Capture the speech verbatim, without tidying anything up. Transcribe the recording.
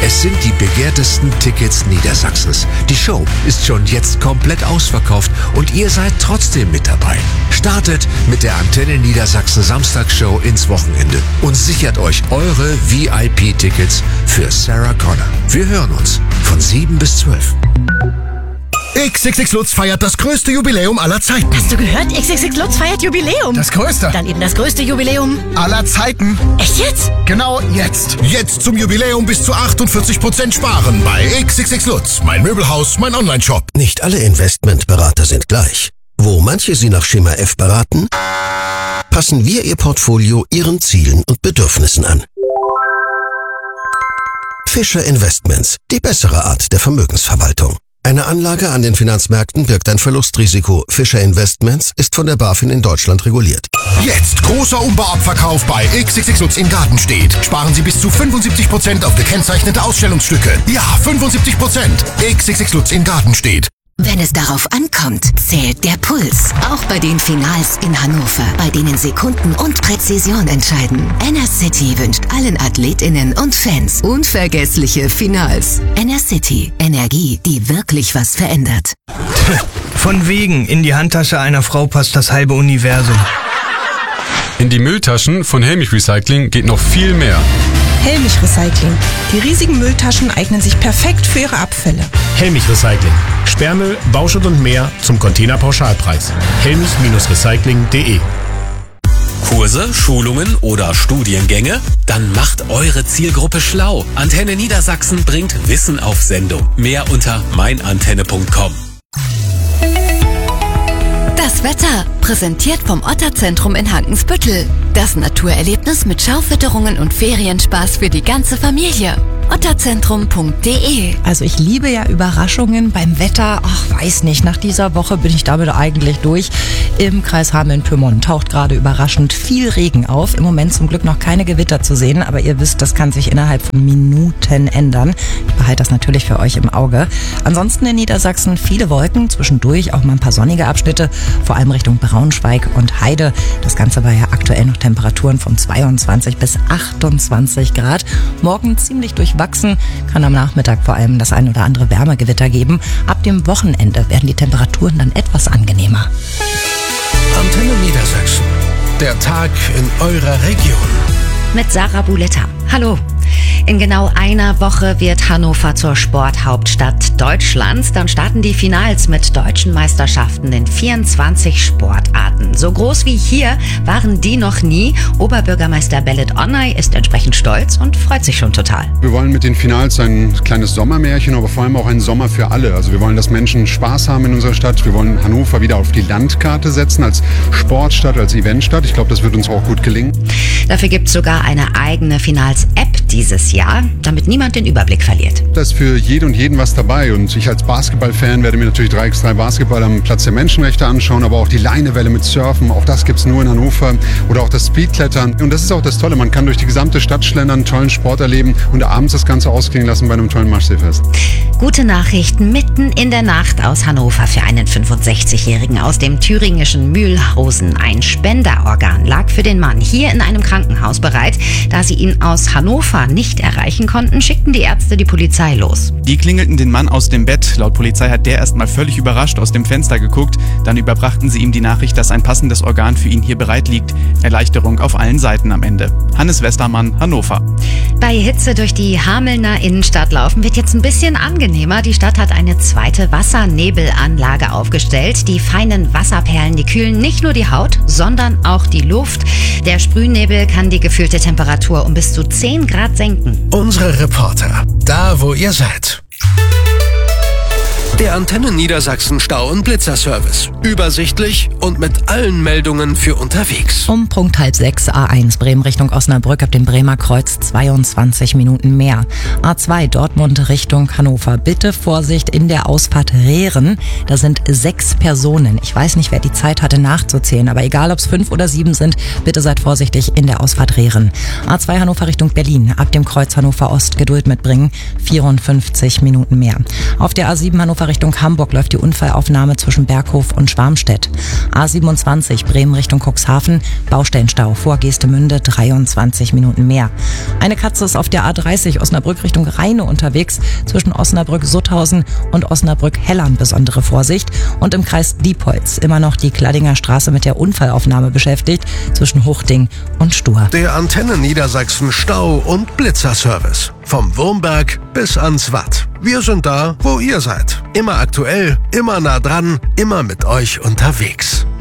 Es sind die begehrtesten Tickets Niedersachsens. Die Show ist schon jetzt komplett ausverkauft und ihr seid trotzdem mit dabei. Startet mit der Antenne Niedersachsen Samstagsshow ins Wochenende und sichert euch eure V I P-Tickets für Sarah Connor. Wir hören uns von sieben bis zwölf. X X X Lutz feiert das größte Jubiläum aller Zeiten. Hast du gehört? X X X Lutz feiert Jubiläum. Das größte. Dann eben das größte Jubiläum aller Zeiten. Echt jetzt? Genau jetzt. Jetzt zum Jubiläum bis zu achtundvierzig Prozent sparen bei X X X Lutz. Mein Möbelhaus, mein Online-Shop. Nicht alle Investmentberater sind gleich. Wo manche Sie nach Schema F beraten, passen wir Ihr Portfolio Ihren Zielen und Bedürfnissen an. Fischer Investments, die bessere Art der Vermögensverwaltung. Eine Anlage an den Finanzmärkten birgt ein Verlustrisiko. Fischer Investments ist von der BaFin in Deutschland reguliert. Jetzt großer Umbauabverkauf bei X X X Lutz in Gartenstedt. Sparen Sie bis zu fünfundsiebzig Prozent auf gekennzeichnete Ausstellungsstücke. Ja, fünfundsiebzig Prozent. X X X Lutz in Gartenstedt. Wenn es darauf ankommt, zählt der Puls. Auch bei den Finals in Hannover, bei denen Sekunden und Präzision entscheiden. Enercity wünscht allen AthletInnen und Fans unvergessliche Finals. Enercity, Energie, die wirklich was verändert. Von wegen, in die Handtasche einer Frau passt das halbe Universum. In die Mülltaschen von Helmich Recycling geht noch viel mehr. Helmich Recycling. Die riesigen Mülltaschen eignen sich perfekt für Ihre Abfälle. Helmich Recycling. Sperrmüll, Bauschutt und mehr zum Containerpauschalpreis. helmich Recycling punkt de. Kurse, Schulungen oder Studiengänge? Dann macht eure Zielgruppe schlau. Antenne Niedersachsen bringt Wissen auf Sendung. Mehr unter meinantenne punkt com. Das Wetter, präsentiert vom Otterzentrum in Hankensbüttel. Das Naturerlebnis mit Schaufütterungen und Ferienspaß für die ganze Familie. otterzentrum punkt de. Also ich liebe ja Überraschungen beim Wetter. Ach, weiß nicht, nach dieser Woche bin ich damit eigentlich durch. Im Kreis Hameln-Pyrmont taucht gerade überraschend viel Regen auf. Im Moment zum Glück noch keine Gewitter zu sehen, aber ihr wisst, das kann sich innerhalb von Minuten ändern. Ich behalte das natürlich für euch im Auge. Ansonsten in Niedersachsen viele Wolken, zwischendurch auch mal ein paar sonnige Abschnitte, vor allem Richtung Braunschweig und Heide. Das Ganze war ja aktuell noch Temperaturen von zweiundzwanzig bis achtundzwanzig Grad. Morgen ziemlich durchwachsen, kann am Nachmittag vor allem das ein oder andere Wärmegewitter geben. Ab dem Wochenende werden die Temperaturen dann etwas angenehmer. Antenne Niedersachsen. Der Tag in eurer Region. Mit Sarah Buletta. Hallo. In genau einer Woche wird Hannover zur Sporthauptstadt Deutschlands. Dann starten die Finals mit deutschen Meisterschaften in vierundzwanzig Sportarten. So groß wie hier waren die noch nie. Oberbürgermeister Belit Onay ist entsprechend stolz und freut sich schon total. Wir wollen mit den Finals ein kleines Sommermärchen, aber vor allem auch ein Sommer für alle. Also wir wollen, dass Menschen Spaß haben in unserer Stadt. Wir wollen Hannover wieder auf die Landkarte setzen, als Sportstadt, als Eventstadt. Ich glaube, das wird uns auch gut gelingen. Dafür gibt es sogar eine eigene Finals-App dieses Jahr, damit niemand den Überblick verliert. Da ist für jede und jeden was dabei und ich als Basketballfan werde mir natürlich drei gegen drei Basketball am Platz der Menschenrechte anschauen, aber auch die Leinewelle mit Surfen, auch das gibt es nur in Hannover oder auch das Speedklettern. Und das ist auch das Tolle, man kann durch die gesamte Stadt schlendern, tollen Sport erleben und abends das Ganze ausklingen lassen bei einem tollen Maschseefest. Gute Nachrichten mitten in der Nacht aus Hannover für einen fünfundsechzigjährigen aus dem thüringischen Mühlhausen. Ein Spenderorgan lag für den Mann hier in einem Krankenhaus bereit. Da sie ihn aus Hannover nicht erreichen konnten, schickten die Ärzte die Polizei los. Die klingelten den Mann aus dem Bett. Laut Polizei hat der erstmal völlig überrascht aus dem Fenster geguckt. Dann überbrachten sie ihm die Nachricht, dass ein passendes Organ für ihn hier bereit liegt. Erleichterung auf allen Seiten am Ende. Hannes Westermann, Hannover. Bei Hitze durch die Hamelner Innenstadt laufen wird jetzt ein bisschen angenehmer. Die Stadt hat eine zweite Wassernebelanlage aufgestellt. Die feinen Wasserperlen, die kühlen nicht nur die Haut, sondern auch die Luft. Der Sprühnebel kann die gefühlte Temperatur um bis zu zehn Grad senken. Unsere Reporter, da wo ihr seid. Der Antenne Niedersachsen Stau- und Blitzerservice. Übersichtlich und mit allen Meldungen für unterwegs. Um Punkt halb sechs A eins Bremen Richtung Osnabrück ab dem Bremer Kreuz zweiundzwanzig Minuten mehr. A zwei Dortmund Richtung Hannover. Bitte Vorsicht in der Ausfahrt Rehren. Da sind sechs Personen. Ich weiß nicht, wer die Zeit hatte nachzuzählen, aber egal ob es fünf oder sieben sind, bitte seid vorsichtig in der Ausfahrt Rehren. A zwei Hannover Richtung Berlin. Ab dem Kreuz Hannover Ost Geduld mitbringen. vierundfünfzig Minuten mehr. Auf der A sieben Hannover Hannover Richtung Hamburg läuft die Unfallaufnahme zwischen Berghof und Schwarmstedt. A siebenundzwanzig Bremen Richtung Cuxhaven, Baustellenstau vor Geestemünde, dreiundzwanzig Minuten mehr. Eine Katze ist auf der A dreißig Osnabrück Richtung Rheine unterwegs, zwischen Osnabrück-Sutthausen und Osnabrück-Hellern besondere Vorsicht. Und im Kreis Diepholz immer noch die Kladdinger Straße mit der Unfallaufnahme beschäftigt, zwischen Hochding und Stur. Der Antenne Niedersachsen Stau- und Blitzerservice. Vom Wurmberg bis ans Watt. Wir sind da, wo ihr seid. Immer aktuell, immer nah dran, immer mit euch unterwegs.